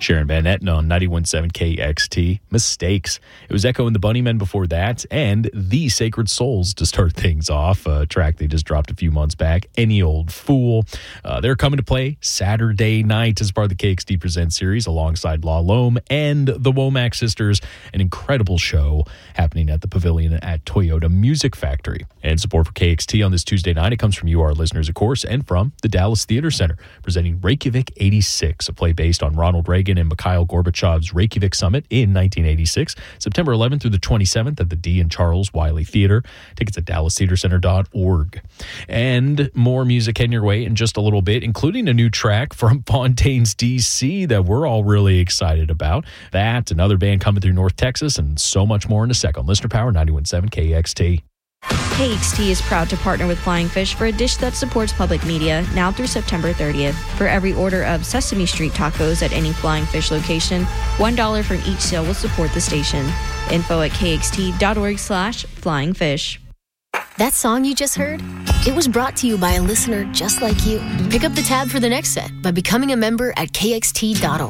Sharon Van Etten on 91.7 KXT. Mistakes. It was Echo and the Bunnymen before that, and The Sacred Souls to start things off. A track they just dropped a few months back. Any Old Fool. They're coming to play Saturday night as part of the KXT Presents series alongside La Lome and the Womack Sisters. An incredible show happening at the Pavilion at Toyota Music Factory. And support for KXT on this Tuesday night, it comes from you, our listeners, of course, and from the Dallas Theater Center, presenting Reykjavik 86, a play based on Ronald Reagan and Mikhail Gorbachev's Reykjavik Summit in 1986, September 11th through the 27th at the D. and Charles Wiley Theater. Tickets at dallastheatercenter.org. And more music heading your way in just a little bit, including a new track from Fontaines DC that we're all really excited about. That, another band coming through North Texas, and so much more in a second. Listener Power 91.7 KXT. KXT is proud to partner with Flying Fish for a dish that supports public media now through September 30th. For every order of Sesame Street tacos at any Flying Fish location, $1 from each sale will support the station. Info at kxt.org/flyingfish. That song you just heard? It was brought to you by a listener just like you. Pick up the tab for the next set by becoming a member at kxt.org.